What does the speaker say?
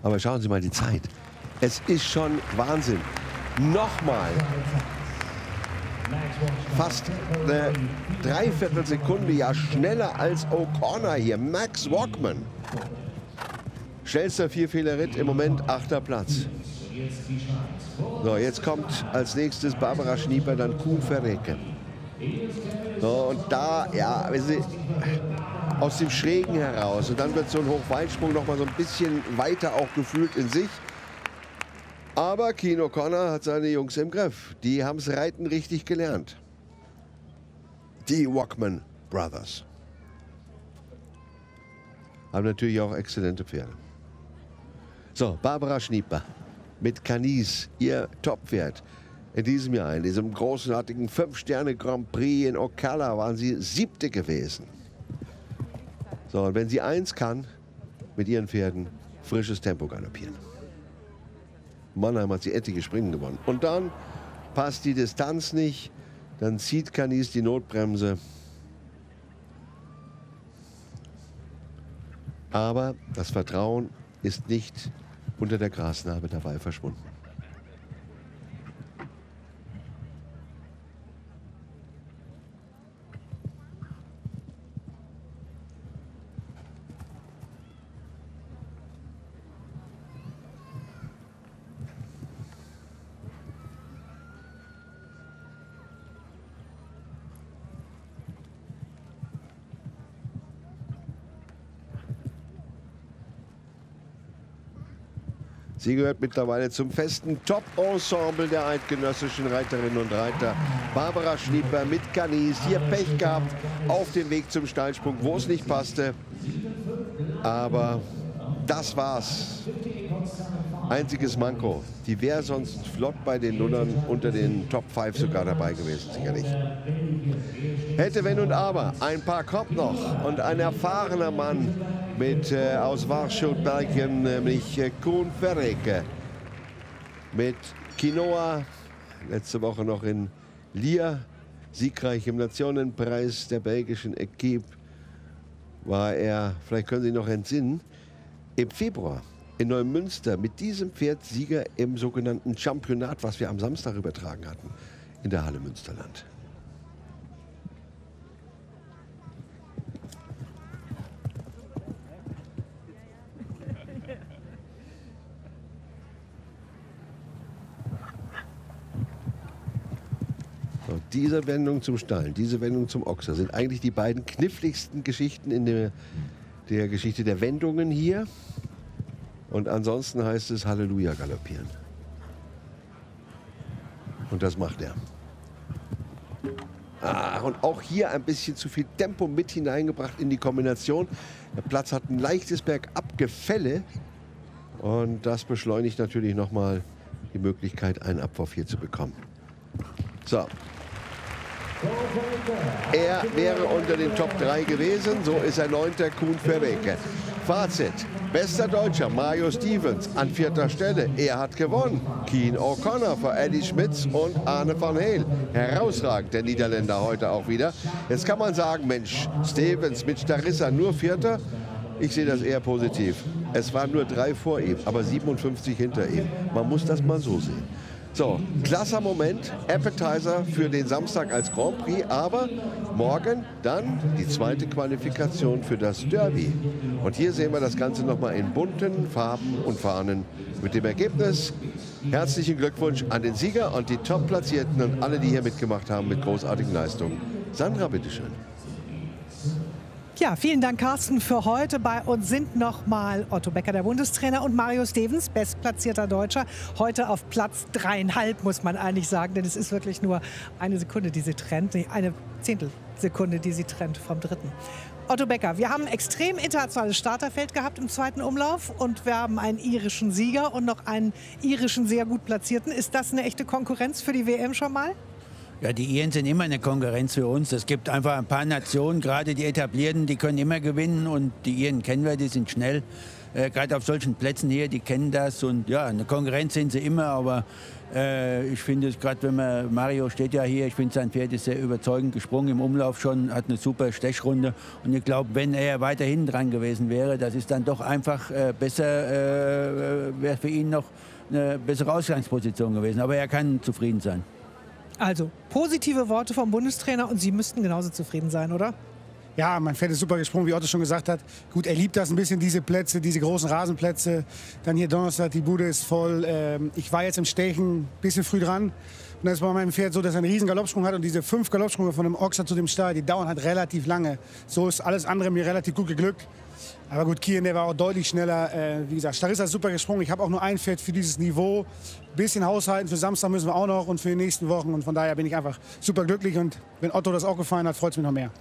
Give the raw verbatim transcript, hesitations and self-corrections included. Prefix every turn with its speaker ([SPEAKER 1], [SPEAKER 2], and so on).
[SPEAKER 1] Aber schauen Sie mal die Zeit. Es ist schon Wahnsinn. Nochmal. Fast eine Dreiviertelsekunde ja schneller als O'Connor hier. Max Walkman. Schnellster Vierfehler-Ritt im Moment, achter Platz. So, jetzt kommt als nächstes Barbara Schnieper, dann Koen Verreeke. So, und da, ja, Sie, aus dem Schrägen heraus. Und dann wird so ein Hochweitsprung noch mal so ein bisschen weiter auch gefühlt in sich. Aber Cian O'Connor hat seine Jungs im Griff. Die haben das Reiten richtig gelernt. Die Walkman Brothers. Haben natürlich auch exzellente Pferde. So, Barbara Schnieper mit Canis, ihr Top-Pferd. In diesem Jahr, in diesem großartigen fünf-Sterne-Grand Prix in Ocala, waren sie siebte gewesen. So, und wenn sie eins kann, mit ihren Pferden frisches Tempo galoppieren. Mannheim hat sie etliche Springen gewonnen. Und dann passt die Distanz nicht. Dann zieht Canis die Notbremse. Aber das Vertrauen ist nicht unter der Grasnarbe dabei verschwunden. Sie gehört mittlerweile zum festen Top-Ensemble der eidgenössischen Reiterinnen und Reiter. Barbara Schnieper mit Canis, hier Pech gehabt auf dem Weg zum Steilsprung, wo es nicht passte. Aber das war's. Einziges Manko. Die wäre sonst flott bei den Nullern unter den Top fünf sogar dabei gewesen, sicherlich. Hätte, wenn und aber. Ein paar kommt noch. Und ein erfahrener Mann mit äh, aus Warschau, Belgien, nämlich äh, Koen Verreeke. Mit Quinoa, letzte Woche noch in Lier, siegreich im Nationenpreis der belgischen Equipe, war er, vielleicht können Sie sich noch entsinnen, im Februar in Neumünster mit diesem Pferd Sieger im sogenannten Championat, was wir am Samstag übertragen hatten, in der Halle Münsterland. So, diese Wendung zum Stall, diese Wendung zum Ochser sind eigentlich die beiden kniffligsten Geschichten in der, der Geschichte der Wendungen hier. Und ansonsten heißt es Halleluja galoppieren. Und das macht er. Ah, und auch hier ein bisschen zu viel Tempo mit hineingebracht in die Kombination. Der Platz hat ein leichtes Bergabgefälle. Und das beschleunigt natürlich nochmal die Möglichkeit, einen Abwurf hier zu bekommen. So. Er wäre unter den Top drei gewesen. So ist er neunter Koen Verreeke. Fazit. Bester Deutscher, Mario Stevens, an vierter Stelle. Er hat gewonnen. Cian O'Connor vor Eddie Schmitz und Arne van Heel. Herausragend, der Niederländer heute auch wieder. Jetzt kann man sagen, Mensch, Stevens mit Starissa nur Vierter. Ich sehe das eher positiv. Es waren nur drei vor ihm, aber siebenundfünfzig hinter ihm. Man muss das mal so sehen. So, klasser Moment, Appetizer für den Samstag als Grand Prix, aber morgen dann die zweite Qualifikation für das Derby. Und hier sehen wir das Ganze nochmal in bunten Farben und Fahnen mit dem Ergebnis. Herzlichen Glückwunsch an den Sieger und die Top-Platzierten und alle, die hier mitgemacht haben mit großartigen Leistungen. Sandra, bitteschön.
[SPEAKER 2] Ja, vielen Dank, Carsten, für heute. Bei uns sind noch mal Otto Becker, der Bundestrainer, und Mario Stevens, bestplatzierter Deutscher. Heute auf Platz dreieinhalb, muss man eigentlich sagen, denn es ist wirklich nur eine Sekunde, die sie trennt, nee, eine Zehntelsekunde, die sie trennt vom dritten. Otto Becker, wir haben ein extrem internationales Starterfeld gehabt im zweiten Umlauf und wir haben einen irischen Sieger und noch einen irischen sehr gut platzierten. Ist das eine echte Konkurrenz für die W M schon mal?
[SPEAKER 3] Ja, die Iren sind immer eine Konkurrenz für uns. Es gibt einfach ein paar Nationen, gerade die etablierten, die können immer gewinnen. Und die Iren kennen wir, die sind schnell. Äh, gerade auf solchen Plätzen hier, die kennen das. Und ja, eine Konkurrenz sind sie immer. Aber äh, ich finde es gerade, wenn man, Mario steht ja hier, ich finde sein Pferd ist sehr überzeugend gesprungen im Umlauf schon, hat eine super Stechrunde. Und ich glaube, wenn er weiter hinten dran gewesen wäre, das ist dann doch einfach äh, besser, äh, wäre für ihn noch eine bessere Ausgangsposition gewesen. Aber er kann zufrieden sein.
[SPEAKER 2] Also, positive Worte vom Bundestrainer und Sie müssten genauso zufrieden sein, oder?
[SPEAKER 4] Ja, mein Pferd ist super gesprungen, wie Otto schon gesagt hat. Gut, er liebt das ein bisschen, diese Plätze, diese großen Rasenplätze. Dann hier Donnerstag, die Bude ist voll. Ähm, ich war jetzt im Stechen ein bisschen früh dran. Und das ist bei meinem Pferd so, dass er einen riesen Galoppsprung hat. Und diese fünf Galoppsprünge von dem Ochser zu dem Stall, die dauern halt relativ lange. So ist alles andere mir relativ gut geglückt. Aber gut, Kian, der war auch deutlich schneller. Äh, wie gesagt, Starissa ist super gesprungen. Ich habe auch nur ein Pferd für dieses Niveau. Ein bisschen haushalten. Für Samstag müssen wir auch noch und für die nächsten Wochen. Und von daher bin ich einfach super glücklich. Und wenn Otto das auch gefallen hat, freut es mich noch mehr.